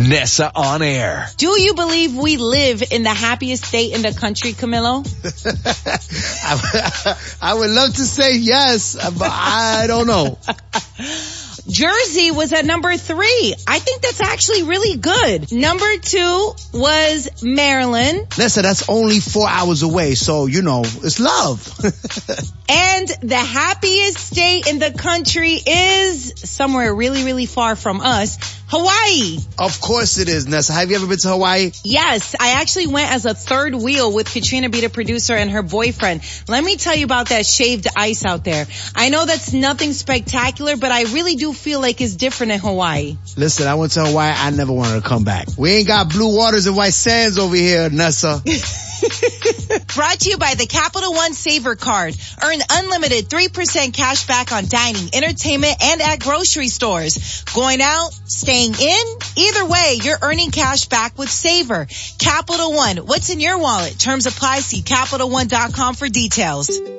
Nessa on air. Do you believe we live in the happiest state in the country, Camilo? I would love to say yes, but I don't know. Jersey was at number 3. I think that's actually really good. Number 2 was Maryland. Listen, that's only 4 hours away, so, you know, it's love. And the happiest state in the country is somewhere really, really far from us, Hawaii. Of course it is, Nessa. Have you ever been to Hawaii? Yes, I actually went as a third wheel with Katrina B, the producer, and her boyfriend. Let me tell you about that shaved ice out there. I know that's nothing spectacular, but I really do feel like it's different in Hawaii. Listen, I went to Hawaii. I never wanted to come back. We ain't got blue waters and white sands over here, Nessa. Brought to you by the Capital One Saver Card. Earn unlimited 3% cash back on dining, entertainment, and at grocery stores. Going out, staying in, either way, you're earning cash back with Saver. Capital One, what's in your wallet? Terms apply. See CapitalOne.com for details.